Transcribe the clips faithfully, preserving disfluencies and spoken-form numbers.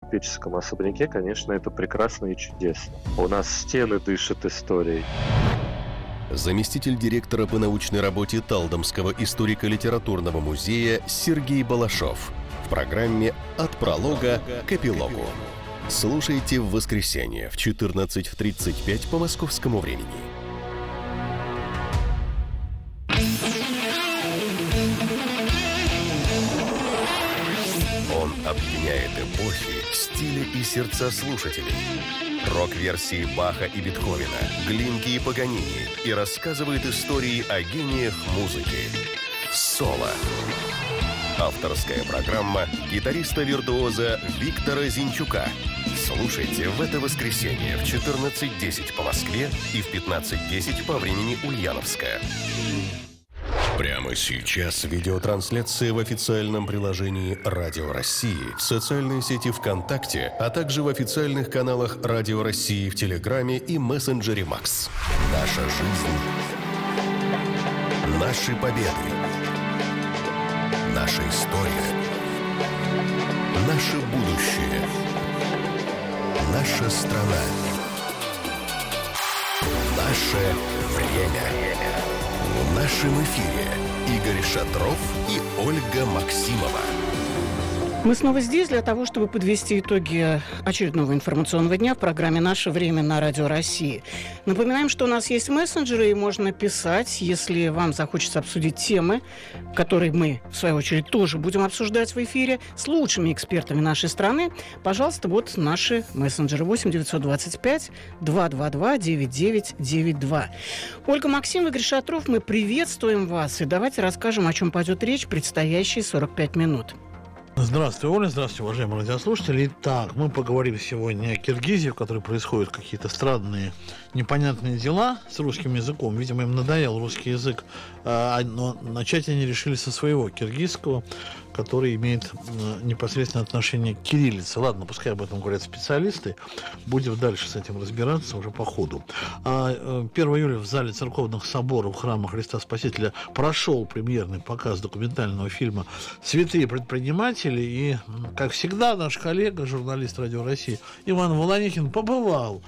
купеческом особняке, конечно, это прекрасно и чудесно. У нас стены дышат историей. Заместитель директора по научной работе Талдомского историко-литературного музея Сергей Балашов в программе «От пролога к эпилогу». Слушайте в воскресенье в четырнадцать тридцать пять по московскому времени. Он объединяет эпохи, стили и сердца слушателей. Рок-версии Баха и Бетховена, Глинки и Паганини и рассказывает истории о гениях музыки. Соло. Авторская программа гитариста-виртуоза Виктора Зинчука. Слушайте в это воскресенье в четырнадцать десять по Москве и в пятнадцать десять по времени Ульяновская. Прямо сейчас видеотрансляция в официальном приложении «Радио России», в социальной сети ВКонтакте, а также в официальных каналах «Радио России» в Телеграме и мессенджере Макс. Наша жизнь. Наши победы. Наша история. Наше будущее. Наша страна. Наше время. В нашем эфире Игорь Шатров и Ольга Максимова. Мы снова здесь для того, чтобы подвести итоги очередного информационного дня в программе «Наше время» на Радио России. Напоминаем, что у нас есть мессенджеры, и можно писать, если вам захочется обсудить темы, которые мы, в свою очередь, тоже будем обсуждать в эфире с лучшими экспертами нашей страны. Пожалуйста, вот наши мессенджеры восемь девятьсот двадцать пять двести двадцать два девяносто девять девяносто два. Ольга Максимова, Игорь Шатров, мы приветствуем вас, и давайте расскажем, о чем пойдет речь предстоящие сорок пять минут. Здравствуй, Оля, здравствуйте, уважаемые радиослушатели. Итак, мы поговорим сегодня о Киргизии, в которой происходят какие-то странные, непонятные дела с русским языком. Видимо, им надоел русский язык, но начать они решили со своего киргизского, который имеет непосредственное отношение к кириллице. Ладно, пускай об этом говорят специалисты. Будем дальше с этим разбираться уже по ходу. первого июля в зале церковных соборов храма Христа Спасителя прошел премьерный показ документального фильма «Святые предприниматели». И, как всегда, наш коллега, журналист Радио России Иван Волонихин побывал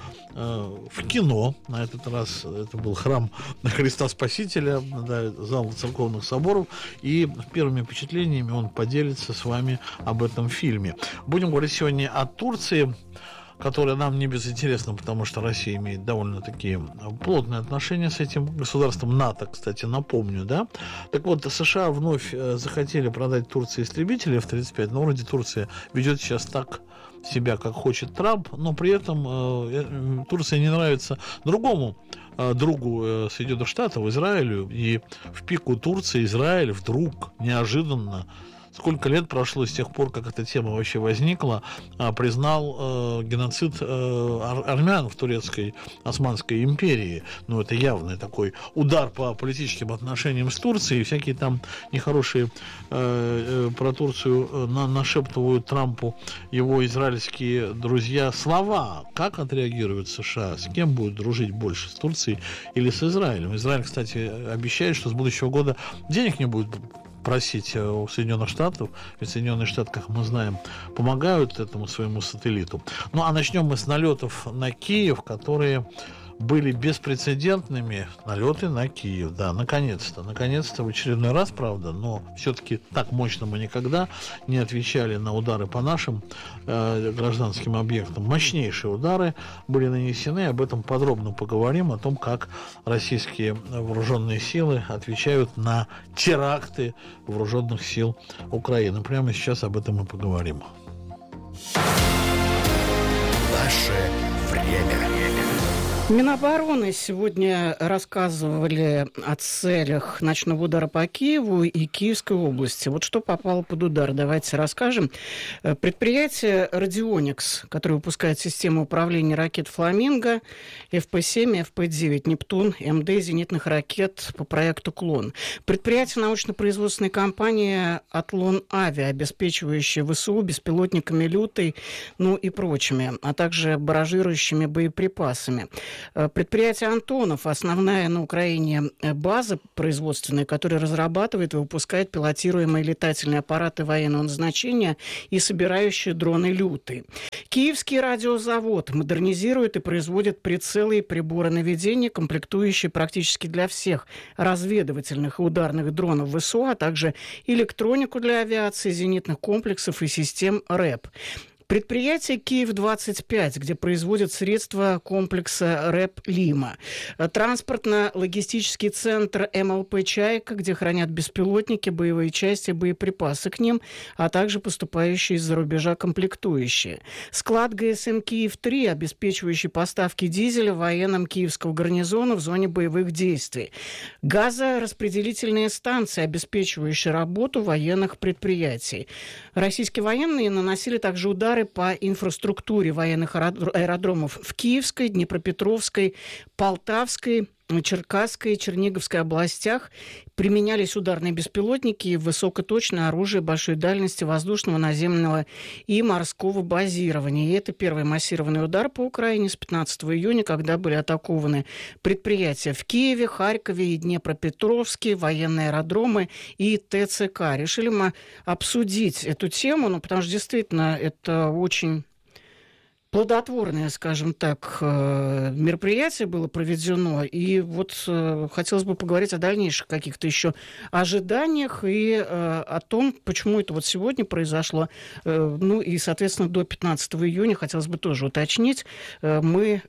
в кино. На этот раз это был храм Христа Спасителя, да, зал церковных соборов. И первыми впечатлениями он поделится с вами об этом фильме. Будем говорить сегодня о Турции, которая нам не безинтересна, потому что Россия имеет довольно такие плотные отношения с этим государством. НАТО, кстати, напомню, да? Так вот, США вновь захотели продать Турции истребители эф тридцать пять, но вроде Турция ведет сейчас так себя, как хочет Трамп, но при этом э, Турция не нравится другому э, другу э, Соединенных Штатов, Израилю, и в пику Турции Израиль вдруг неожиданно, сколько лет прошло с тех пор, как эта тема вообще возникла, признал э, геноцид э, ар- армян в Турецкой Османской империи. Ну, это явный такой удар по политическим отношениям с Турцией. Всякие там нехорошие э, э, про Турцию э, на- нашептывают Трампу его израильские друзья слова. Как отреагируют США? С кем будет дружить больше, с Турцией или с Израилем? Израиль, кстати, обещает, что с будущего года денег не будет просить у Соединенных Штатов, ведь Соединенные Штаты, как мы знаем, помогают этому своему сателлиту. Ну, а начнем мы с налетов на Киев, которые были беспрецедентными. Налеты на Киев, да, наконец-то. Наконец-то в очередной раз, правда, но все-таки так мощно мы никогда не отвечали на удары по нашим э, гражданским объектам. Мощнейшие удары были нанесены, об этом подробно поговорим, о том, как российские вооруженные силы отвечают на теракты вооруженных сил Украины. Прямо сейчас об этом и поговорим. Наше время. Минобороны сегодня рассказывали о целях ночного удара по Киеву и Киевской области. Вот что попало под удар, давайте расскажем. Предприятие «Радионикс», которое выпускает систему управления ракет «Фламинго», эф пэ семь, эф пэ девять, «Нептун», эм дэ зенитных ракет по проекту «Клон». Предприятие научно-производственной компании «Атлон Авиа», обеспечивающее вэ эс у беспилотниками «Лютый», ну и прочими, а также баражирующими боеприпасами. Предприятие «Антонов» — основная на Украине база производственная, которая разрабатывает и выпускает пилотируемые летательные аппараты военного назначения и собирающие дроны «Люты». Киевский радиозавод модернизирует и производит прицелы и приборы наведения, комплектующие практически для всех разведывательных и ударных дронов ВСУ, а также электронику для авиации, зенитных комплексов и систем РЭП. Предприятие «Киев двадцать пять», где производят средства комплекса РЭП «Лима». Транспортно-логистический центр эм эл пэ «Чайка», где хранят беспилотники, боевые части, боеприпасы к ним, а также поступающие из-за рубежа комплектующие. Склад гэ эс эм «Киев-три», обеспечивающий поставки дизеля военным Киевского гарнизона в зоне боевых действий. Газораспределительные станции, обеспечивающие работу военных предприятий. Российские военные наносили также удары по инфраструктуре военных аэродромов в Киевской, Днепропетровской, Полтавской, Черкасской и Черниговской областях. Применялись ударные беспилотники и высокоточное оружие большой дальности воздушного, наземного и морского базирования. И это первый массированный удар по Украине с пятнадцатого июня, когда были атакованы предприятия в Киеве, Харькове и Днепропетровске, военные аэродромы и тэ цэ ка. Решили мы обсудить эту тему, ну, потому что действительно это очень плодотворное, скажем так, мероприятие было проведено. И вот хотелось бы поговорить о дальнейших каких-то еще ожиданиях и о том, почему это вот сегодня произошло. Ну и, соответственно, до пятнадцатого июня хотелось бы тоже уточнить. Мы,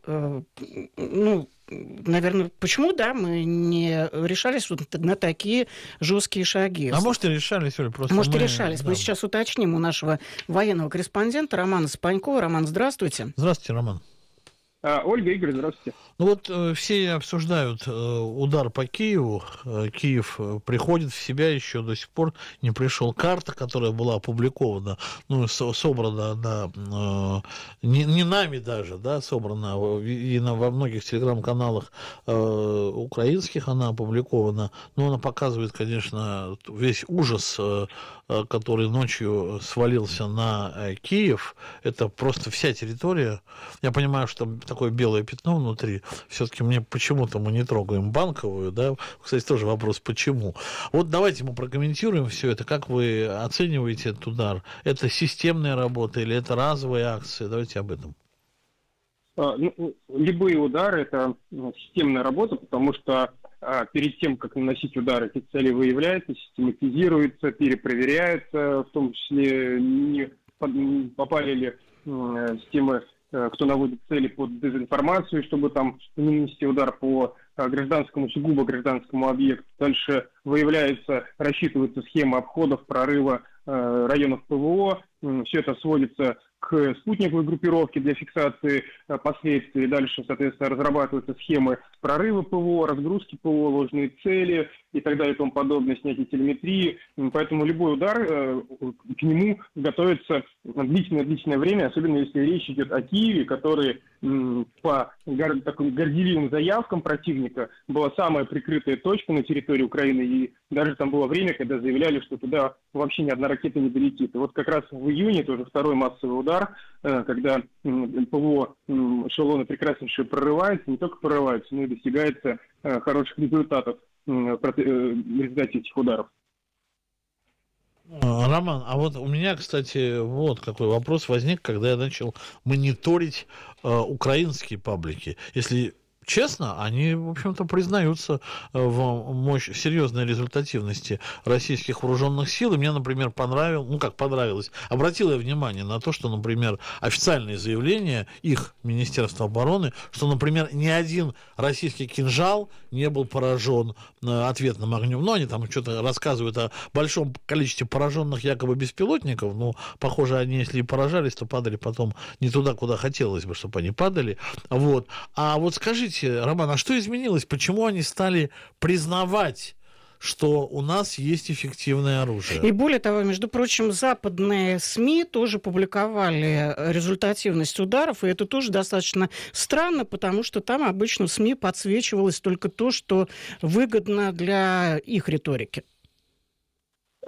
ну, наверное, почему, да, мы не решались вот на такие жесткие шаги? А может, и решались, или просто Может, мы... и решались. Да. Мы сейчас уточним у нашего военного корреспондента Романа Спанькова. Роман, здравствуйте. Здравствуйте, Роман. А, Ольга, Игорь, здравствуйте. Ну вот э, все обсуждают э, удар по Киеву. Э, Киев приходит в себя, еще до сих пор не пришел. Карта, которая была опубликована, ну, со- собрана на, э, не, не нами даже, да, собрана и на, во многих телеграм-каналах э, украинских она опубликована, но она показывает, конечно, весь ужас, э, который ночью свалился на э, Киев. Это просто вся территория. Я понимаю, что такое белое пятно внутри. Все-таки мне почему-то мы не трогаем Банковую, да. Кстати, тоже вопрос, почему. Вот давайте мы прокомментируем все это. Как вы оцениваете этот удар? Это системная работа или это разовые акции? Давайте об этом. А, ну, любые удары – это ну, системная работа, потому что а, перед тем, как наносить удары, эти цели выявляются, систематизируются, перепроверяются, в том числе не попали ли э, системы, кто наводит цели под дезинформацию, чтобы там не нанести удар по гражданскому, сугубо гражданскому объекту. Дальше выявляется, рассчитывается схема обходов, прорыва э, районов ПВО. Все это сводится к спутниковой группировке для фиксации э, последствий. Дальше, соответственно, разрабатываются схемы прорыва ПВО, разгрузки ПВО, ложные цели и так далее и тому подобное, снятие телеметрии. Поэтому любой удар, э, к нему готовится длительное-длительное время, особенно если речь идет о Киеве, который м, по гор- таким горделивым заявкам противника была самая прикрытая точка на территории Украины, и даже там было время, когда заявляли, что туда вообще ни одна ракета не долетит. И вот как раз в июне тоже второй массовый удар, э, когда м, ПВО м, эшелоны прекраснейшие прорываются, не только прорываются, но и достигается э, хороших результатов э, в результате этих ударов. Роман, а вот у меня, кстати, вот какой вопрос возник, когда я начал мониторить э, украинские паблики. Если честно, они, в общем-то, признаются в мощь, серьезной результативности российских вооруженных сил. И мне, например, понравилось, ну как понравилось, обратил я внимание на то, что, например, официальные заявления их Министерства обороны, что, например, ни один российский кинжал не был поражен ответным огнем. Ну, они там что-то рассказывают о большом количестве пораженных якобы беспилотников, но, похоже, они, если и поражались, то падали потом не туда, куда хотелось бы, чтобы они падали. Вот. А вот скажите, Роман, а что изменилось? Почему они стали признавать, что у нас есть эффективное оружие? И более того, между прочим, западные СМИ тоже публиковали результативность ударов, и это тоже достаточно странно, потому что там обычно в СМИ подсвечивалось только то, что выгодно для их риторики.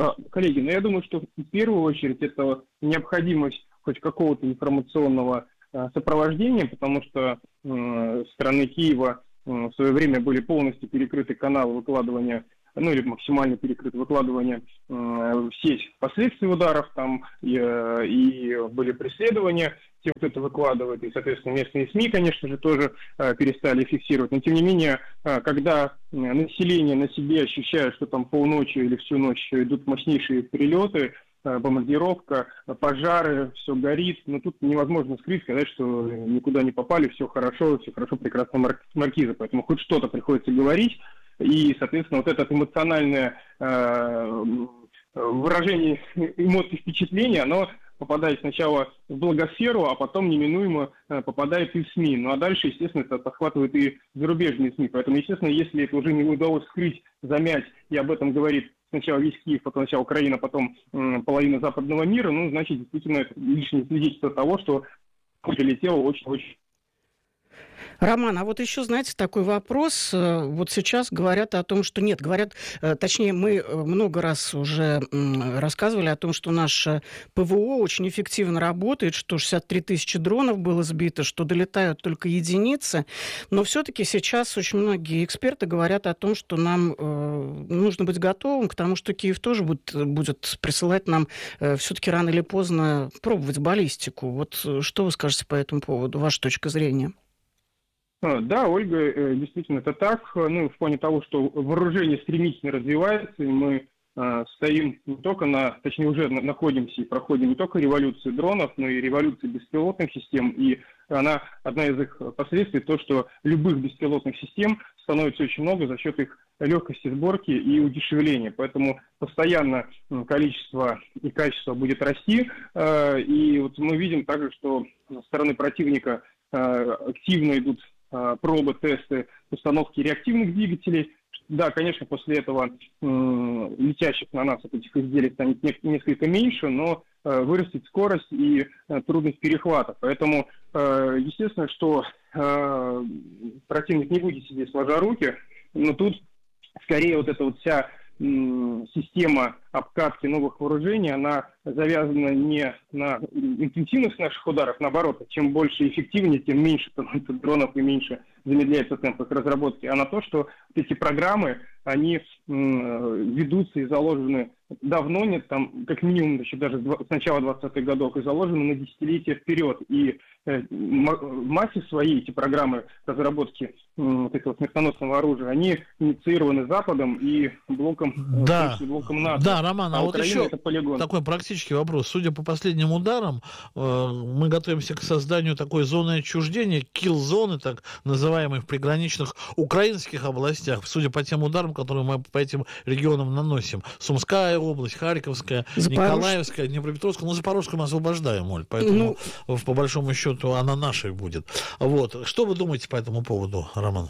Коллеги, ну я думаю, что в первую очередь это необходимость хоть какого-то информационного сопровождением, потому что со стороны Киева в свое время были полностью перекрыты каналы выкладывания, ну или максимально перекрыто выкладывание э, в сеть последствий ударов, там и, э, и были преследования тех, кто это выкладывает, и, соответственно, местные СМИ, конечно же, тоже э, перестали фиксировать. Но, тем не менее, э, когда э, население на себе ощущает, что там полночи или всю ночь идут мощнейшие прилеты, э, бомбардировка, пожары, все горит, но тут невозможно скрыть, сказать, что никуда не попали, все хорошо, все хорошо, прекрасно мар- маркиза, поэтому хоть что-то приходится говорить. И, соответственно, вот это эмоциональное э, выражение эмоций, впечатления, оно попадает сначала в благосферу, а потом неминуемо э, попадает и в СМИ. Ну а дальше, естественно, это подхватывает и зарубежные СМИ. Поэтому, естественно, если это уже не удалось скрыть, замять, и об этом говорит сначала весь Киев, потом сначала Украина, потом э, половина западного мира, ну, значит, действительно, это лишнее свидетельство того, что прилетело очень-очень. Роман, а вот еще, знаете, такой вопрос. Вот сейчас говорят о том, что нет, говорят, точнее, мы много раз уже рассказывали о том, что наше ПВО очень эффективно работает, что шестьдесят три тысячи дронов было сбито, что долетают только единицы. Но все-таки сейчас очень многие эксперты говорят о том, что нам нужно быть готовым к тому, что Киев тоже будет, будет присылать нам все-таки рано или поздно пробовать баллистику. Вот что вы скажете по этому поводу, ваша точка зрения? Да, Ольга, действительно это так. Ну, в плане того, что вооружение стремительно развивается, и мы э, стоим не только на, точнее уже находимся и проходим не только революцию дронов, но и революцию беспилотных систем. И она, одна из их последствий, то, что любых беспилотных систем становится очень много за счет их легкости сборки и удешевления. Поэтому постоянно количество и качество будет расти. Э, и вот мы видим также, что со стороны противника э, активно идут пробы, тесты установки реактивных двигателей. Да, конечно, после этого э, летящих на нас от этих изделий станет не, несколько меньше, но э, вырастет скорость и э, трудность перехвата. Поэтому, э, естественно, что э, противник не будет сидеть сложа руки, но тут скорее вот эта вот вся система обкатки новых вооружений, она завязана не на интенсивность наших ударов, наоборот, чем больше и эффективнее, тем меньше становится дронов и меньше замедляется темп их разработки, а на то, что эти программы, они м, ведутся и заложены давно, нет, там как минимум еще даже с начала двадцатых годов, и заложены на десятилетия вперед. И э, в массе своей эти программы разработки м, вот этого смертоносного оружия, они инициированы Западом и блоком, да. э, блоком НАТО. Да, Роман, а, а вот еще полигон. Такой практический вопрос. Судя по последним ударам, э, мы готовимся к созданию такой зоны отчуждения, килл-зоны, так называемой, в приграничных украинских областях, судя по тем ударам, которые мы по этим регионам наносим. Сумская область, Харьковская, Запорож... Николаевская, Днепропетровская. Ну, Запорожскую мы освобождаем, Оль, поэтому, ну... по большому счету, она нашей будет. Вот. Что вы думаете по этому поводу, Роман?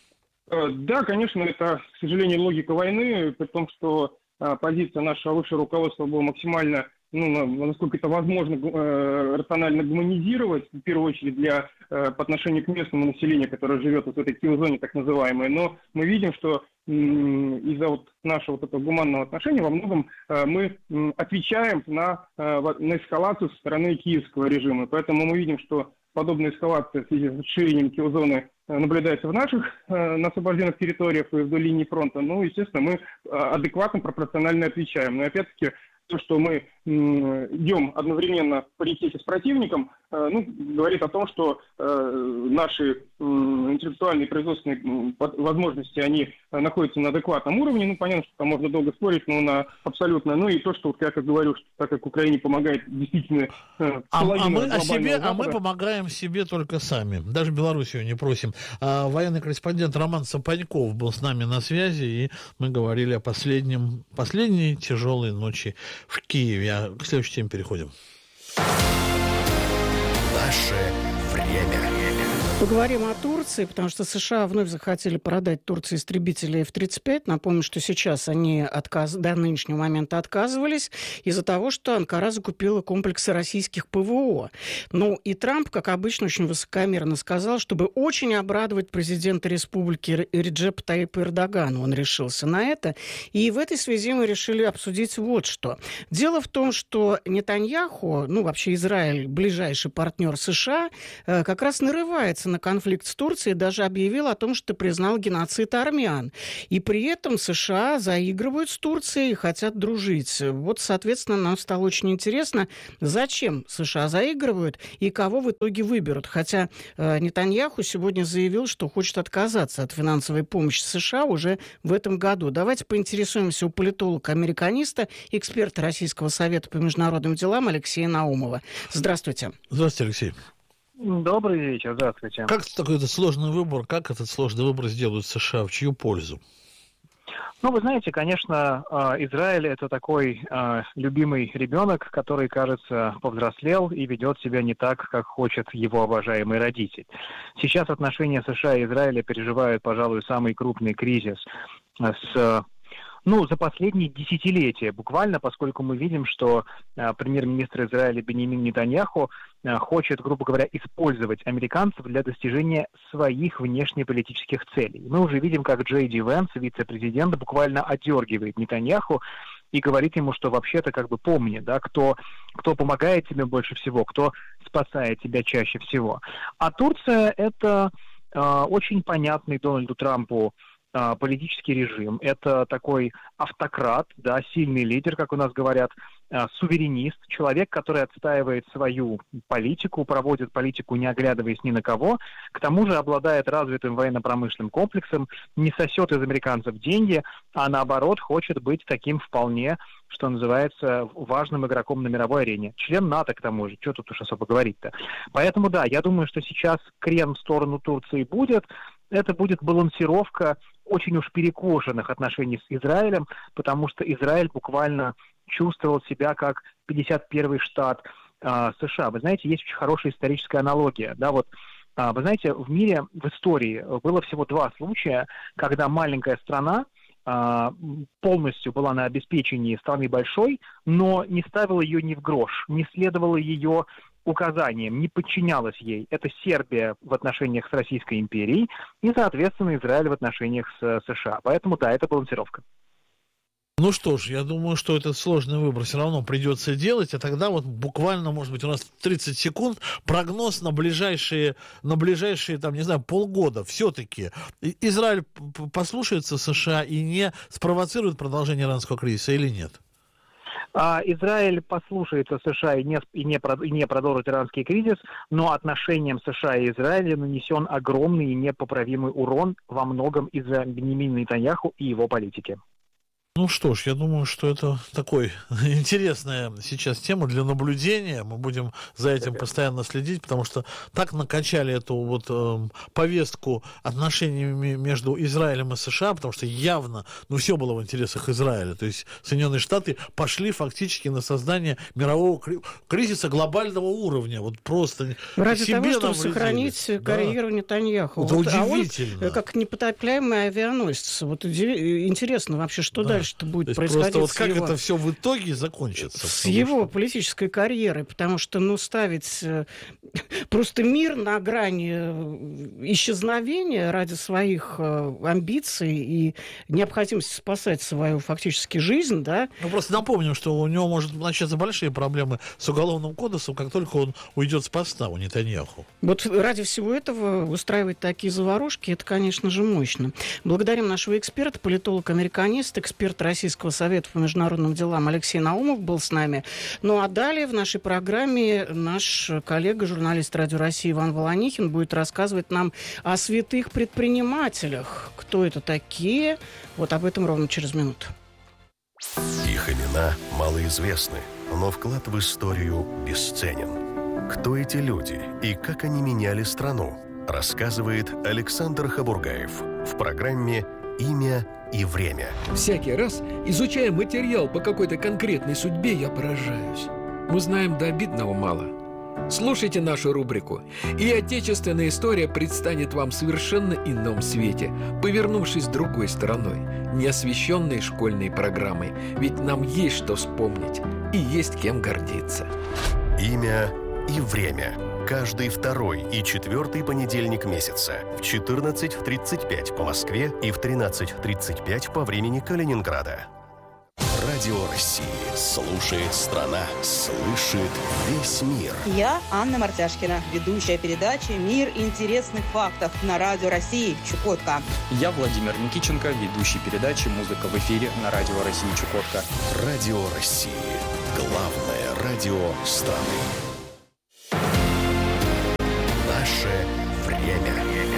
Да, конечно, это, к сожалению, логика войны, при том, что позиция нашего высшего руководства была максимально, ну, насколько это возможно, э, рационально гуманизировать, в первую очередь для, э, по отношению к местному населению, которое живет вот в этой килл-зоне так называемой. Но мы видим, что э, из-за вот нашего вот этого гуманного отношения во многом э, мы э, отвечаем на, э, на эскалацию со стороны киевского режима. Поэтому мы видим, что подобная эскалация в связи с расширением килл-зоны наблюдается в наших э, на освобожденных территориях и вдоль линии фронта. Ну, естественно, мы адекватно, пропорционально отвечаем. Но опять-таки, то, что мы м, идем одновременно в паритете с противником, э, ну, говорит о том, что э, наши м, интеллектуальные и производственные м, возможности, они э, находятся на адекватном уровне. Ну, понятно, что там можно долго спорить, но на абсолютно. Ну, и то, что, вот, я как говорю, что так как Украине помогает действительно э, а, а, мы, а, себе, Запада, а мы помогаем себе только сами. Даже Белоруссию не просим. А, военный корреспондент Роман Сапаньков был с нами на связи, и мы говорили о последнем, последней тяжелой ночи в Киеве. А к следующей теме переходим. Наше время. Поговорим о Турции, потому что США вновь захотели продать Турции истребители эф тридцать пять. Напомню, что сейчас они отказ... до нынешнего момента отказывались из-за того, что Анкара закупила комплексы российских ПВО. Ну и Трамп, как обычно, очень высокомерно сказал, чтобы очень обрадовать президента республики Реджепа Таипа Эрдогана. Он решился на это. И в этой связи мы решили обсудить вот что. Дело в том, что Нетаньяху, ну вообще Израиль, ближайший партнер США, как раз нарывается на конфликт с Турцией, даже объявил о том, что признал геноцид армян. И при этом США заигрывают с Турцией и хотят дружить. Вот, соответственно, нам стало очень интересно, зачем США заигрывают и кого в итоге выберут. Хотя э, Нетаньяху сегодня заявил, что хочет отказаться от финансовой помощи США уже в этом году. Давайте поинтересуемся у политолога-американиста, эксперта Российского совета по международным делам Алексея Наумова. Здравствуйте. Здравствуйте, Алексей. Добрый вечер, здравствуйте. Как такой это сложный выбор, как этот сложный выбор сделают США, в чью пользу? Ну, вы знаете, конечно, Израиль – это такой любимый ребенок, который, кажется, повзрослел и ведет себя не так, как хочет его обожаемый родитель. Сейчас отношения США и Израиля переживают, пожалуй, самый крупный кризис с... Ну, за последние десятилетия буквально, поскольку мы видим, что э, премьер-министр Израиля Беньямин Нетаньяху э, хочет, грубо говоря, использовать американцев для достижения своих внешнеполитических целей. Мы уже видим, как Джей Ди Венс, вице-президент, буквально одергивает Нетаньяху и говорит ему, что вообще-то как бы помни, да, кто, кто помогает тебе больше всего, кто спасает тебя чаще всего. А Турция – это э, очень понятный Дональду Трампу политический режим. Это такой автократ, да, сильный лидер, как у нас говорят, суверенист, человек, который отстаивает свою политику, проводит политику, не оглядываясь ни на кого, к тому же обладает развитым военно-промышленным комплексом, не сосет из американцев деньги, а наоборот хочет быть таким вполне, что называется, важным игроком на мировой арене. Член НАТО, к тому же, что тут уж особо говорить-то. Поэтому, да, я думаю, что сейчас крен в сторону Турции будет. Это будет балансировка очень уж перекошенных отношений с Израилем, потому что Израиль буквально чувствовал себя как пятьдесят первый штат э, США. Вы знаете, есть очень хорошая историческая аналогия. Да, вот, э, вы знаете, в мире, в истории было всего два случая, когда маленькая страна э, полностью была на обеспечении страны большой, но не ставила ее ни в грош, не следовала ее указаниям, не подчинялась ей. Это Сербия в отношениях с Российской империей и, соответственно, Израиль в отношениях с США. Поэтому, да, это балансировка. Ну что ж, я думаю, что этот сложный выбор все равно придется делать, а тогда вот буквально, может быть, у нас тридцать секунд прогноз на ближайшие, на ближайшие, там, не знаю, полгода. Все-таки Израиль послушается США и не спровоцирует продолжение иранского кризиса или нет? Израиль послушается США и не, и, не, и не продолжит иранский кризис, но отношениям США и Израиля нанесен огромный и непоправимый урон во многом из-за Беньямина Нетаньяху и его политики. Ну что ж, я думаю, что это такой интересная сейчас тема для наблюдения. Мы будем за этим постоянно следить, потому что так накачали эту вот э, повестку отношениями между Израилем и США, потому что явно, ну, все было в интересах Израиля. То есть Соединенные Штаты пошли фактически на создание мирового кризиса глобального уровня. Вот просто ради себе того, чтобы навредили. Сохранить карьеру да. Нетаньяху. Это вот, удивительно. А он, как непотопляемый авианосец. Вот интересно вообще, что да. дальше что будет происходить просто вот с как его, это все в итоге закончится? С его что... политической карьерой, потому что, ну, ставить э, просто мир на грани исчезновения ради своих э, амбиций и необходимости спасать свою фактически жизнь, да? Ну, просто напомним, что у него может начаться большие проблемы с уголовным кодексом, как только он уйдет с поста у Нетаньяху. Вот ради всего этого устраивать такие заварушки, это, конечно же, мощно. Благодарим нашего эксперта, политолог-американист, эксперт Российского совета по международным делам Алексей Наумов был с нами. Ну а далее в нашей программе наш коллега, журналист Радио России Иван Волонихин будет рассказывать нам о святых предпринимателях. Кто это такие? Вот об этом ровно через минуту. Их имена малоизвестны, но вклад в историю бесценен. Кто эти люди и как они меняли страну, рассказывает Александр Хабургаев в программе «Имя и время». Всякий раз, изучая материал по какой-то конкретной судьбе, я поражаюсь. Мы знаем до обидного мало. Слушайте нашу рубрику, и отечественная история предстанет вам в совершенно ином свете, повернувшись другой стороной, не освещенной школьной программой. Ведь нам есть что вспомнить и есть кем гордиться. Имя и время. Каждый второй и четвертый понедельник месяца в четырнадцать тридцать пять по Москве и в тринадцать тридцать пять по времени Калининграда. Радио России. Слушает страна. Слышит весь мир. Я Анна Мартяшкина, ведущая передачи «Мир интересных фактов» на Радио России Чукотка. Я Владимир Никиченко, ведущий передачи «Музыка в эфире» на Радио России Чукотка. Радио России. Главное радио страны. Наше время.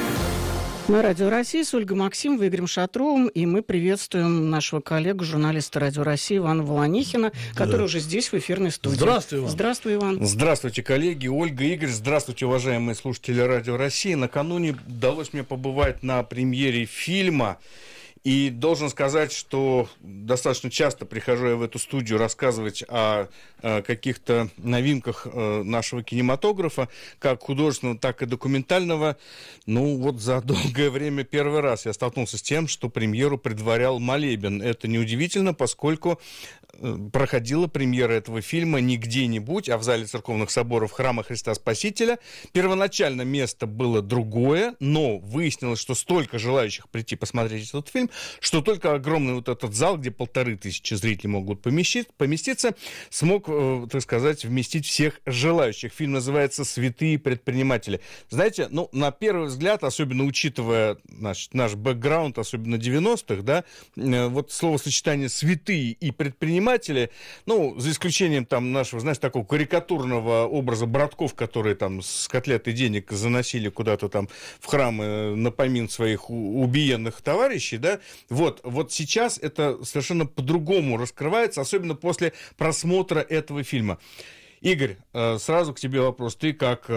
На Радио России с Ольгой Максимовой, Игорем Шатровым, и мы приветствуем нашего коллегу, журналиста Радио России Ивана Волонихина, который да. уже здесь, в эфирной студии. Здравствуй, Иван. Здравствуй, Иван. Здравствуйте, коллеги. Ольга, Игорь, здравствуйте, уважаемые слушатели Радио России. Накануне удалось мне побывать на премьере фильма. И должен сказать, что достаточно часто прихожу я в эту студию рассказывать о, о каких-то новинках нашего кинематографа, как художественного, так и документального. Ну, вот за долгое время первый раз я столкнулся с тем, что премьеру предварял молебен. Это неудивительно, поскольку проходила премьера этого фильма не где-нибудь, а в зале церковных соборов Храма Христа Спасителя. Первоначально место было другое, но выяснилось, что столько желающих прийти посмотреть этот фильм, что только огромный вот этот зал, где полторы тысячи зрителей могут поместить, поместиться, смог, э, так сказать, вместить всех желающих. Фильм называется «Святые предприниматели». Знаете, ну, на первый взгляд, особенно учитывая значит, наш бэкграунд, особенно девяностых, да, э, вот словосочетание «святые» и «предприниматели», ну, за исключением там нашего, знаешь, такого карикатурного образа братков, которые там с котлеты денег заносили куда-то там в храмы на помин своих убиенных товарищей, да, вот, вот сейчас это совершенно по-другому раскрывается, особенно после просмотра этого фильма. Игорь, сразу к тебе вопрос. Ты, как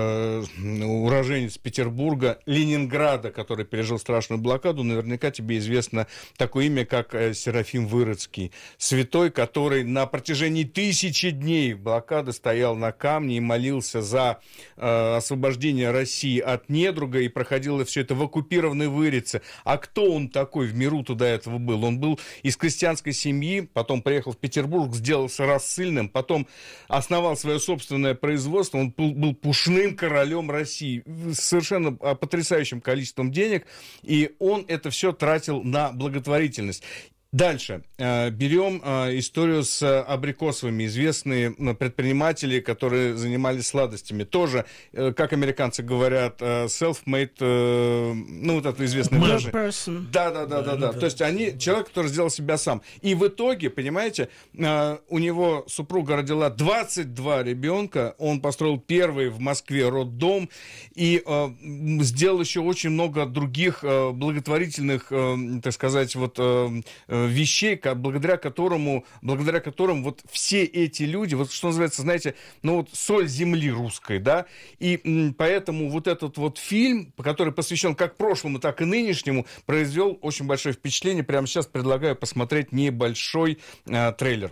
уроженец Петербурга, Ленинграда, который пережил страшную блокаду, наверняка тебе известно такое имя, как Серафим Вырыцкий. Святой, который на протяжении тысячи дней блокады стоял на камне и молился за освобождение России от недруга, и проходило все это в оккупированной Вырице. А кто он такой в миру до этого был? Он был из крестьянской семьи, потом приехал в Петербург, сделался рассыльным, потом основал свое собственное производство, он был, был пушным королем России с совершенно потрясающим количеством денег, и он это все тратил на благотворительность. Дальше. Берем историю с абрикосовыми. Известные предприниматели, которые занимались сладостями. Тоже, как американцы говорят, self-made, ну, вот это известное выражение. Да, да, да, да, да. То есть они, человек, который сделал себя сам. И в итоге, понимаете, у него супруга родила двадцать два ребенка, он построил первый в Москве роддом и сделал еще очень много других благотворительных, так сказать, вот вещей, благодаря которому, благодаря которым вот все эти люди, вот что называется, знаете, ну вот соль земли русской, да, и м, поэтому вот этот вот фильм, который посвящен как прошлому, так и нынешнему, произвел очень большое впечатление. Прямо сейчас предлагаю посмотреть небольшой э, трейлер.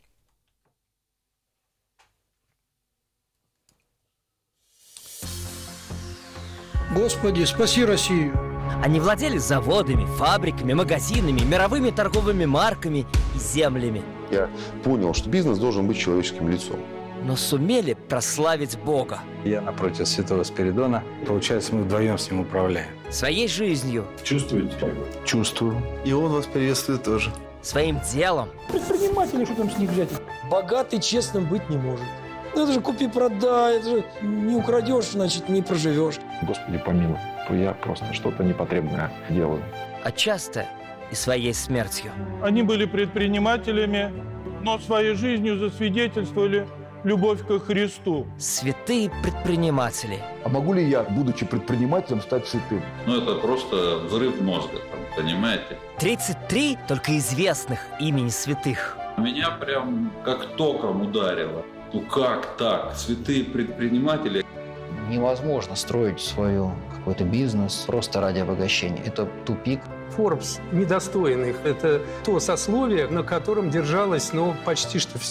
Господи, спаси Россию! Они владели заводами, фабриками, магазинами, мировыми торговыми марками и землями. Я понял, что бизнес должен быть человеческим лицом. Но сумели прославить Бога. Я напротив святого Спиридона. Получается, мы вдвоем с ним управляем. Своей жизнью. Чувствуете? Чувствую. И он вас приветствует тоже. Своим делом. Предприниматели, что там с них взять? Богатый честным быть не может. Ну, это же купи-продай, это же не украдешь, значит, не проживешь. Господи, помилуй, я просто что-то непотребное делаю. А часто и своей смертью. Они были предпринимателями, но своей жизнью засвидетельствовали любовь ко Христу. Святые предприниматели. А могу ли я, будучи предпринимателем, стать святым? Ну, это просто взрыв мозга, понимаете? тридцать три только известных имени святых. Меня прям как током ударило. Ну как так? Святые предприниматели. Невозможно строить свой какой-то бизнес просто ради обогащения. Это тупик. Forbes недостойных – это то сословие, на котором держалось, ну, почти что все.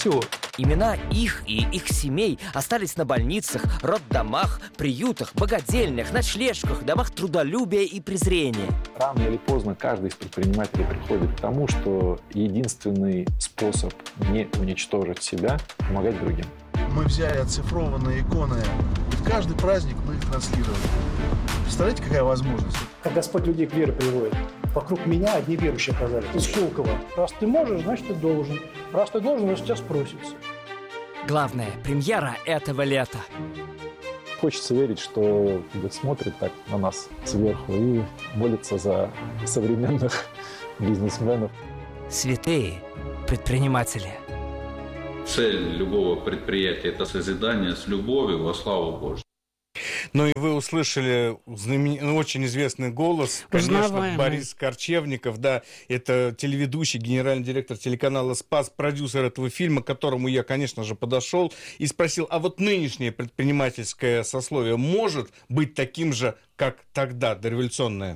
Имена их и их семей остались на больницах, роддомах, приютах, богадельнях, ночлежках, домах трудолюбия и презрения. Рано или поздно каждый из предпринимателей приходит к тому, что единственный способ не уничтожить себя – помогать другим. Мы взяли оцифрованные иконы, и в каждый праздник мы их транслировали. Представляете, какая возможность? Как Господь людей к вере приводит. Вокруг меня одни верующие оказались. Из Щелково. Раз ты можешь, значит ты должен. Раз ты должен, значит тебя спросится. Главная премьера этого лета. Хочется верить, что Бог смотрит так на нас сверху и молится за современных бизнесменов. Святые предприниматели. Цель любого предприятия – это созидание с любовью во славу Божью. Ну и вы услышали знамен... очень известный голос, конечно, Борис Корчевников, да, это телеведущий, генеральный директор телеканала «Спас», продюсер этого фильма, к которому я, конечно же, подошел и спросил, а вот нынешнее предпринимательское сословие может быть таким же, как тогда, дореволюционное?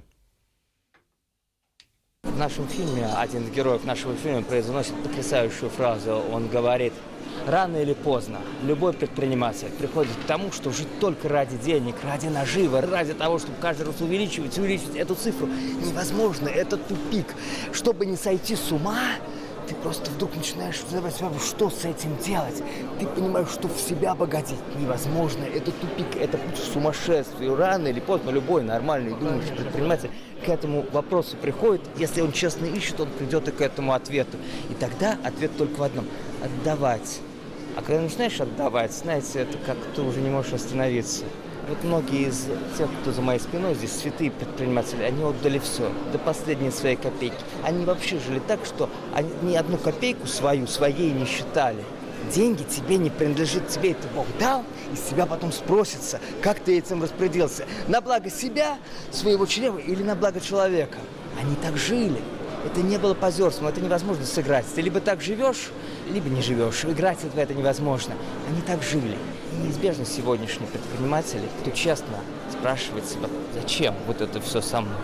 В нашем фильме один из героев нашего фильма произносит потрясающую фразу. Он говорит: рано или поздно любой предприниматель приходит к тому, что жить только ради денег, ради наживы, ради того, чтобы каждый раз увеличивать, увеличивать эту цифру невозможно. Это тупик. Чтобы не сойти с ума, ты просто вдруг начинаешь задавать вопрос, что с этим делать. Ты понимаешь, что в себя богатеть невозможно. Это тупик, это путь к сумасшествию. Рано или поздно любой нормальный думающий предприниматель к этому вопросу приходит. Если он честно ищет, он придет и к этому ответу. И тогда ответ только в одном – отдавать. А когда начинаешь отдавать, знаете, это как ты уже не можешь остановиться. Вот многие из тех, кто за моей спиной, здесь святые предприниматели, они отдали все, до последней своей копейки. Они вообще жили так, что они ни одну копейку свою, своей не считали. Деньги тебе не принадлежат, тебе это Бог дал, и с тебя потом спросится, как ты этим распорядился. На благо себя, своего чрева или на благо человека. Они так жили. Это не было позерством, это невозможно сыграть. Ты либо так живешь, либо не живешь. Играть в это невозможно. Они так жили. И неизбежно сегодняшние предприниматели, кто честно спрашивает себя, зачем вот это все со мной,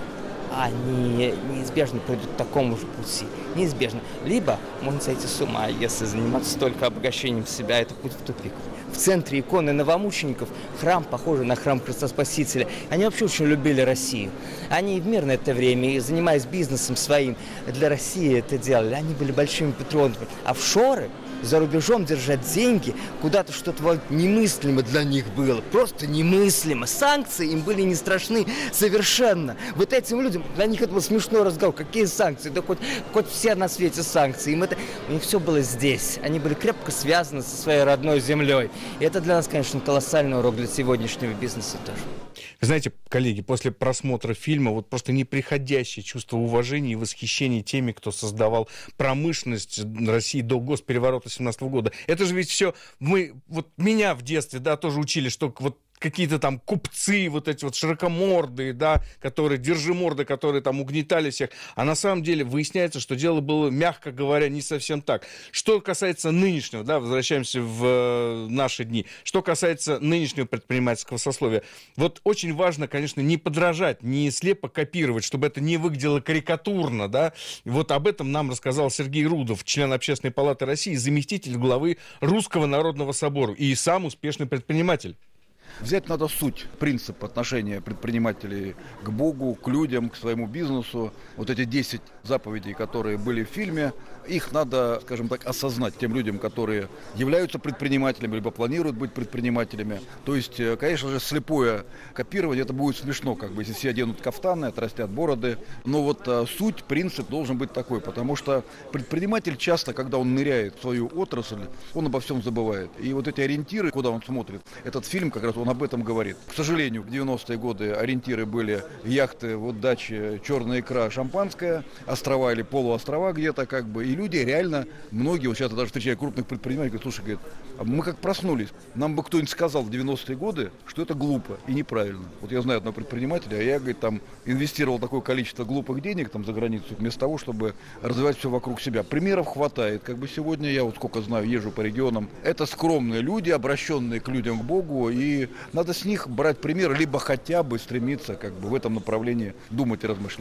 они неизбежно пройдут к такому же пути. Неизбежно. Либо можно сойти с ума, если заниматься только обогащением себя, это путь в тупик. В центре иконы новомучеников храм, похожий на храм Христа Спасителя. Они вообще очень любили Россию. Они в мирное это время, занимаясь бизнесом своим, для России это делали. Они были большими патриотами. Офшоры за рубежом держать деньги, куда-то что-то немыслимо для них было. Просто немыслимо. Санкции им были не страшны совершенно. Вот этим людям, для них это был смешной разговор. Какие санкции? Да хоть, хоть все на свете санкции. Им это, у них все было здесь. Они были крепко связаны со своей родной землей. И это для нас, конечно, колоссальный урок для сегодняшнего бизнеса тоже. Вы знаете, коллеги, после просмотра фильма вот просто неприходящее чувство уважения и восхищения теми, кто создавал промышленность России до госпереворота семнадцатого года. Это же ведь все, мы, вот меня в детстве, да, тоже учили, что вот какие-то там купцы, вот эти вот широкомордые, да, которые, держиморды, которые там угнетали всех. А на самом деле выясняется, что дело было, мягко говоря, не совсем так. Что касается нынешнего, да, возвращаемся в э, наши дни, что касается нынешнего предпринимательского сословия, вот очень важно, конечно, не подражать, не слепо копировать, чтобы это не выглядело карикатурно, да. И вот об этом нам рассказал Сергей Рудов, член Общественной палаты России, заместитель главы Русского народного собора и сам успешный предприниматель. Взять надо суть, принцип отношения предпринимателей к Богу, к людям, к своему бизнесу. Вот эти десять заповедей, которые были в фильме, их надо, скажем так, осознать тем людям, которые являются предпринимателями, либо планируют быть предпринимателями. То есть, конечно же, слепое копирование, это будет смешно, как бы, если все оденут кафтаны, отрастят бороды. Но вот а, суть, принцип должен быть такой, потому что предприниматель часто, когда он ныряет в свою отрасль, он обо всем забывает. И вот эти ориентиры, куда он смотрит, этот фильм как раз он об этом говорит. К сожалению, в девяностые годы ориентиры были яхты, вот дачи, черная икра, шампанское, острова или полуострова где-то, как бы, и люди реально, многие, вот сейчас я даже встречаю крупных предпринимателей, говорят, слушай, говорят, а мы как проснулись, нам бы кто-нибудь сказал в девяностые годы, что это глупо и неправильно. Вот я знаю одного предпринимателя, а я, говорит, там инвестировал такое количество глупых денег там за границу, вместо того, чтобы развивать все вокруг себя. Примеров хватает, как бы сегодня я вот сколько знаю, езжу по регионам, это скромные люди, обращенные к людям, к Богу, и надо с них брать пример, либо хотя бы стремиться как бы в этом направлении думать и размышлять.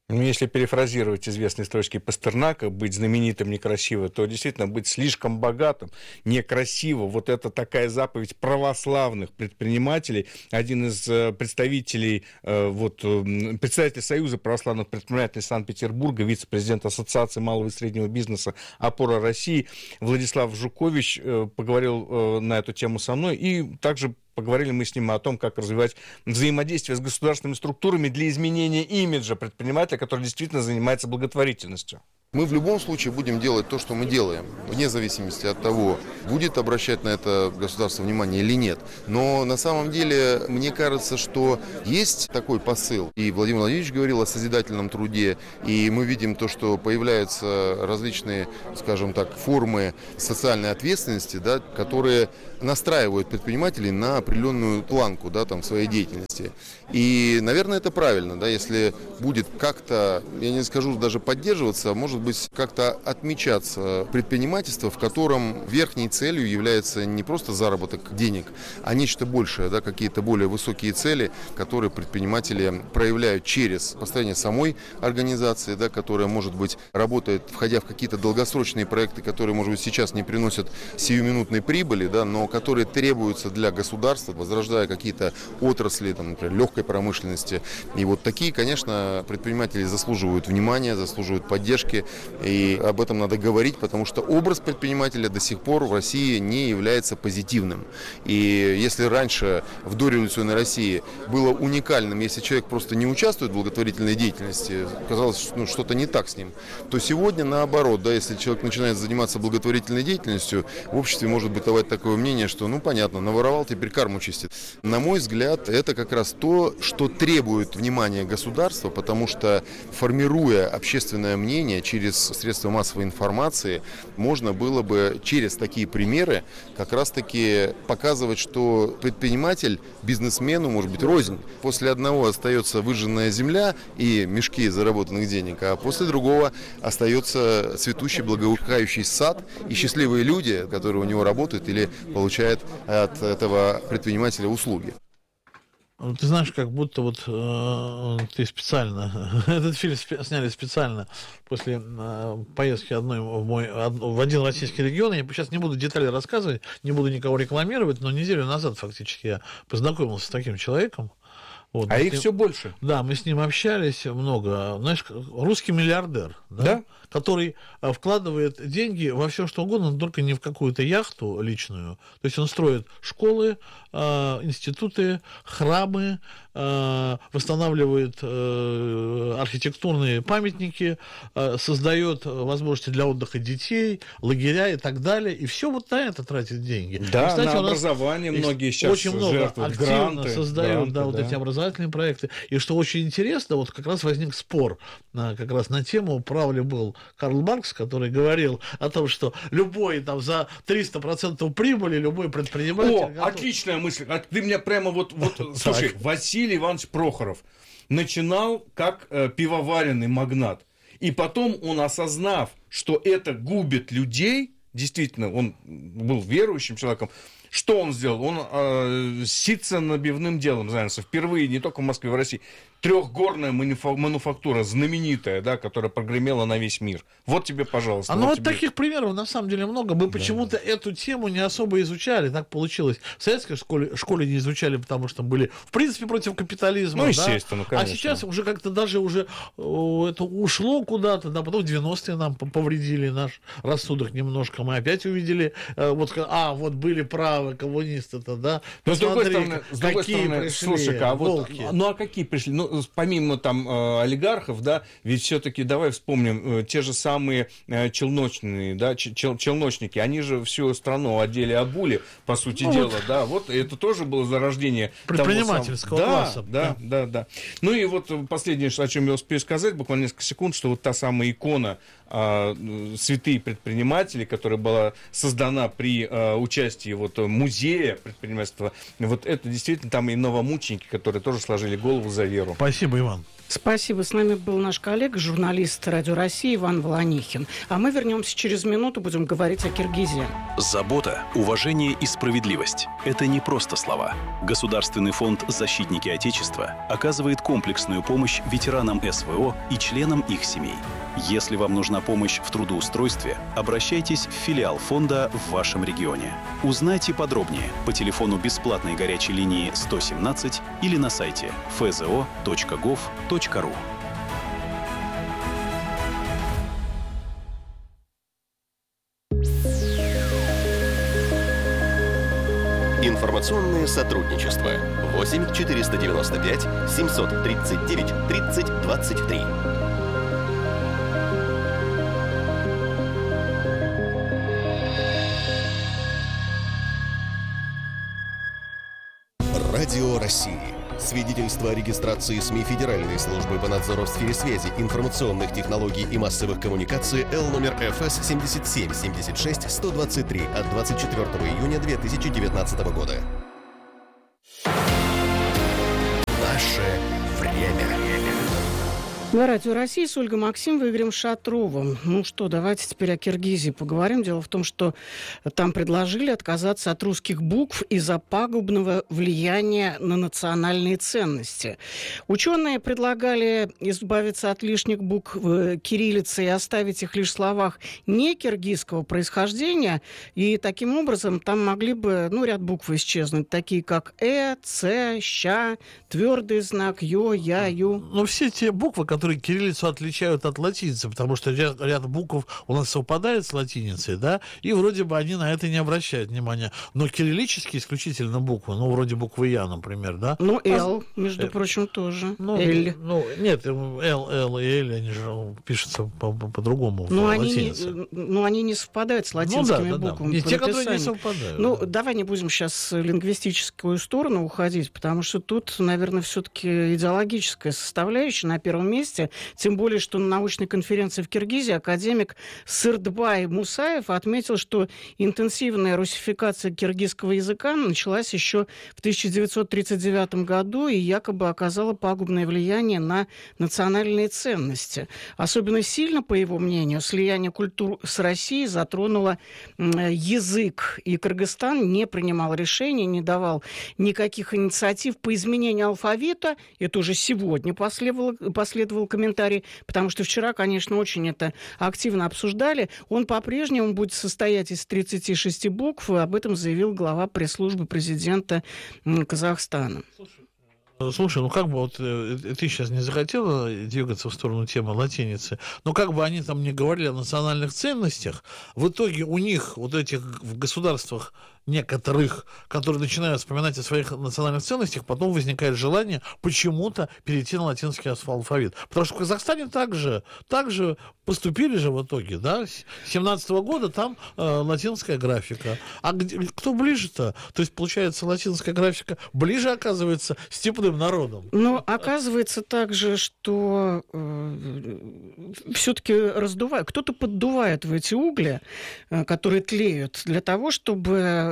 Ну, если перефразировать известные строчки Пастернака, быть знаменитым некрасиво, то действительно быть слишком богатым некрасиво. Вот это такая заповедь православных предпринимателей. Один из представителей, вот, председатель Союза православных предпринимателей Санкт-Петербурга, вице-президент Ассоциации малого и среднего бизнеса «Опора России» Владислав Жукович поговорил на эту тему со мной, и также поговорили мы с ним о том, как развивать взаимодействие с государственными структурами для изменения имиджа предпринимателя, который действительно занимается благотворительностью. Мы в любом случае будем делать то, что мы делаем, вне зависимости от того, будет обращать на это государство внимание или нет. Но на самом деле, мне кажется, что есть такой посыл. И Владимир Владимирович говорил о созидательном труде, и мы видим то, что появляются различные, скажем так, формы социальной ответственности, да, которые настраивают предпринимателей на определенную планку, да, там, своей деятельности. И, наверное, это правильно, да, если будет как-то, я не скажу даже поддерживаться, а может быть как-то отмечаться предпринимательство, в котором верхней целью является не просто заработок денег, а нечто большее, да, какие-то более высокие цели, которые предприниматели проявляют через построение самой организации, да, которая, может быть, работает, входя в какие-то долгосрочные проекты, которые, может быть, сейчас не приносят сиюминутной прибыли, да, но которые требуются для государства, возрождая какие-то отрасли, там, например, легкой промышленности. И вот такие, конечно, предприниматели заслуживают внимания, заслуживают поддержки, и об этом надо говорить, потому что образ предпринимателя до сих пор в России не является позитивным. И если раньше в дореволюционной России было уникальным, если человек просто не участвует в благотворительной деятельности, казалось, ну, что-то не так с ним, то сегодня наоборот, да, если человек начинает заниматься благотворительной деятельностью, в обществе может бытовать такое мнение, что, ну, понятно, наворовал, теперь карму чистит. На мой взгляд, это как раз то, что требует внимания государства, потому что, формируя общественное мнение через средства массовой информации, можно было бы через такие примеры как раз-таки показывать, что предприниматель бизнесмену может быть рознь. После одного остается выжженная земля и мешки заработанных денег, а после другого остается цветущий, благоухающий сад и счастливые люди, которые у него работают или получает от этого предпринимателя услуги. Ты знаешь, как будто вот э, ты специально, этот фильм сняли специально после э, поездки одной в, мой, од, в один российский регион. Я сейчас не буду детали рассказывать, не буду никого рекламировать, но неделю назад фактически я познакомился с таким человеком. Вот, а их ним, все больше. Да, мы с ним общались много. Знаешь, русский миллиардер, да? Да? Который вкладывает деньги во все что угодно, но только не в какую-то яхту личную. То есть он строит школы, институты, храмы, восстанавливает архитектурные памятники, создает возможности для отдыха детей, лагеря и так далее. И все вот на это тратит деньги. Да, и, кстати, на образование многие сейчас очень много активно гранты, создают гранты, да, вот да. эти образовательные проекты. И что очень интересно, вот как раз возник спор как раз на тему, прав ли был Карл Маркс, который говорил о том, что любой там за триста процентов прибыли, любой предприниматель... О, готов... отличная мысль. Ты меня прямо вот... вот слушай, Василий Иванович Прохоров начинал как э, пивоваренный магнат. И потом он, осознав, что это губит людей, действительно, он был верующим человеком, что он сделал? Он э, ситцо-набивным делом занялся. Впервые не только в Москве, в России. Трехгорная мануфактура, знаменитая, да, которая прогремела на весь мир. Вот тебе, пожалуйста. А ну вот тебе... таких примеров на самом деле много. Мы да, почему-то да. эту тему не особо изучали. Так получилось. В советской школе, школе не изучали, потому что были, в принципе, против капитализма. Ну, естественно, да? конечно. А сейчас уже как-то даже уже это ушло куда-то. Да? Потом в девяностые нам повредили наш рассудок немножко. Мы опять увидели, вот, а, вот были правы коммунисты-то, да. Но с другой стороны, с другой стороны пришли, слушай, а вот, волки. Ну, а какие пришли? Ну, помимо там э, олигархов, да, ведь все-таки давай вспомним, э, те же самые э, челночные, да, чел, челночники, они же всю страну одели обули, по сути ну, дела, вот. Да, вот это тоже было зарождение предпринимательского того класса. Да, да, да, да. Ну и вот последнее, о чем я успею сказать, буквально несколько секунд, что вот та самая икона э, «Святые предприниматели», которая была создана при э, участии вот музея предпринимательства. Вот это действительно там и новомученики, которые тоже сложили голову за веру. Спасибо, Иван. Спасибо. С нами был наш коллега, журналист Радио России Иван Волонихин. А мы вернемся через минуту, будем говорить о Киргизии. Забота, уважение и справедливость – это не просто слова. Государственный фонд «Защитники Отечества» оказывает комплексную помощь ветеранам СВО и членам их семей. Если вам нужна помощь в трудоустройстве, обращайтесь в филиал фонда в вашем регионе. Узнайте подробнее по телефону бесплатной горячей линии сто семнадцать или на сайте эф зэ о точка гов точка ру. Информационное сотрудничество. восемь четыреста девяносто пять семьсот тридцать девять тридцать двадцать три. Радио России. Свидетельство о регистрации СМИ Федеральной службы по надзору в сфере связи, информационных технологий и массовых коммуникаций Л номер эф эс семьдесят семь семьдесят шесть сто двадцать три от двадцать четвёртого июня две тысячи девятнадцатого года. Наше время. На Радио России с Ольгой Максимовой и Игорем Шатровым. Ну что, давайте теперь о Киргизии поговорим. Дело в том, что там предложили отказаться от русских букв из-за пагубного влияния на национальные ценности. Ученые предлагали избавиться от лишних букв кириллицы и оставить их лишь в словах не киргизского происхождения. И таким образом там могли бы, ну, ряд букв исчезнуть, такие как «э», «ц», «ща», твердый знак, «ё», «я», «ю». Ну, все те буквы, которые кириллицу отличают от латиницы, потому что ряд, ряд букв у нас совпадает с латиницей, да, и вроде бы они на это не обращают внимания. Но кириллические исключительно буквы, ну, вроде буквы «я», например, да. Ну, «л», между прочим, тоже. Ну, «л». Ну, нет, «л», «л» и «л», они же пишутся по- по- по-другому ну, в они латинице. не, ну, они не совпадают с латинскими ну, да, буквами. Да, да. Не те, написанию. которые не совпадают. Ну, да. давай не будем сейчас в лингвистическую сторону уходить, потому что тут, наверное, все-таки идеологическая составляющая на первом месте, тем более, что на научной конференции в Киргизии академик Сырдбай Мусаев отметил, что интенсивная русификация киргизского языка началась еще в тысяча девятьсот тридцать девятом году и якобы оказала пагубное влияние на национальные ценности. Особенно сильно, по его мнению, слияние культур с Россией затронуло язык, и Кыргызстан не принимал решений, не давал никаких инициатив по изменению алфавита. Это уже сегодня последовал, последовал комментарий, потому что вчера, конечно, очень это активно обсуждали. Он по-прежнему будет состоять из тридцати шести букв, и об этом заявил глава пресс-службы президента Казахстана. Слушай, ну как бы вот ты сейчас не захотела двигаться в сторону темы латиницы, но как бы они там не говорили о национальных ценностях, в итоге у них вот этих в государствах некоторых, которые начинают вспоминать о своих национальных ценностях, потом возникает желание почему-то перейти на латинский алфавит. Потому что в Казахстане также, также поступили же в итоге, да, с семнадцатого года там э, латинская графика. А где, кто ближе-то? То есть, получается, латинская графика ближе, оказывается, степным народом. Но оказывается также, что э, все-таки раздувают, кто-то поддувает в эти угли, э, которые тлеют, для того, чтобы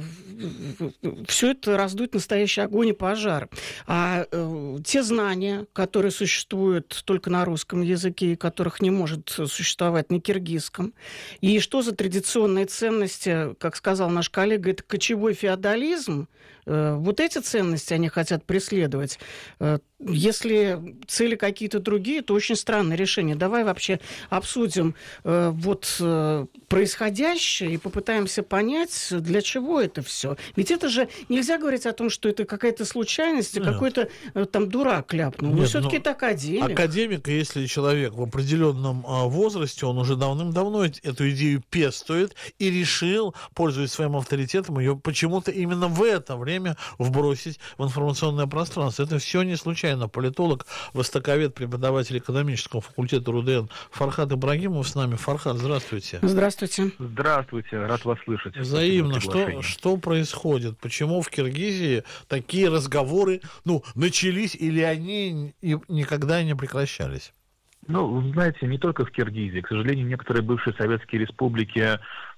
все это раздуть настоящий огонь и пожар. А э, те знания, которые существуют только на русском языке, и которых не может существовать на киргизском, и что за традиционные ценности, как сказал наш коллега, это кочевой феодализм, э, вот эти ценности они хотят преследовать. Э, Если цели какие-то другие, то очень странное решение. Давай вообще обсудим э, вот э, происходящее и попытаемся понять, для чего это все. Ведь это же нельзя говорить о том, что это какая-то случайность, Нет. какой-то э, там дурак ляпнул. Но все-таки это академик. Академик, если человек в определенном э, возрасте, он уже давным-давно эту идею пестует и решил, пользуясь своим авторитетом, ее почему-то именно в это время вбросить в информационное пространство. Это все не случайно. Политолог, востоковед, преподаватель экономического факультета РУДН Фархад Ибрагимов с нами. Фархад, здравствуйте. Здравствуйте. Здравствуйте, рад вас слышать. Взаимно. Что, что происходит? Почему в Киргизии такие разговоры, ну, начались или они никогда не прекращались? Ну, знаете, не только в Киргизии. К сожалению, некоторые бывшие советские республики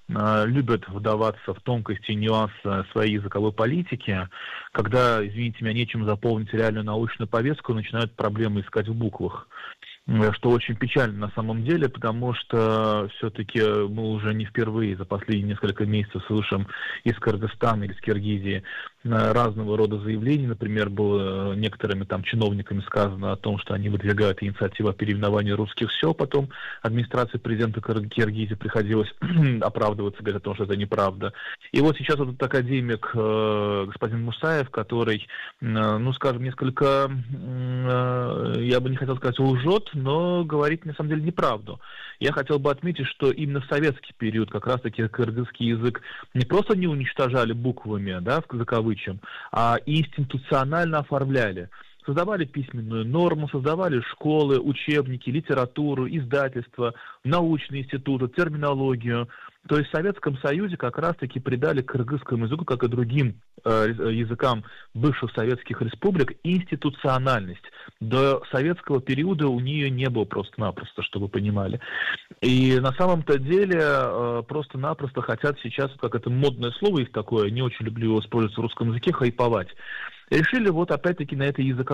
любят вдаваться в тонкости и нюансы своей языковой политики. Когда, извините меня, нечем заполнить реальную научную повестку, начинают проблемы искать в буквах. Что очень печально на самом деле, потому что все-таки мы уже не впервые за последние несколько месяцев слышим из Кыргызстана или из Киргизии разного рода заявлений. Например, было некоторыми там чиновниками сказано о том, что они выдвигают инициативу о переименовании русских сел. Потом администрации президента Киргизии приходилось оправдываться, говоря о том, что это неправда. И вот сейчас вот этот академик господин Мусаев, который, ну скажем, несколько, я бы не хотел сказать, лжет, но говорит на самом деле неправду. Я хотел бы отметить, что именно в советский период как раз-таки кыргызский язык не просто не уничтожали буквами, да, за кавычем, а институционально оформляли. Создавали письменную норму, создавали школы, учебники, литературу, издательства, научные институты, терминологию. То есть в Советском Союзе как раз-таки придали кыргызскому языку, как и другим э, языкам бывших советских республик, институциональность. До советского периода у нее не было просто-напросто, чтобы вы понимали. И на самом-то деле э, просто-напросто хотят сейчас, как это модное слово есть такое, не очень люблю его использовать в русском языке, хайповать. Решили вот опять-таки на этой языковой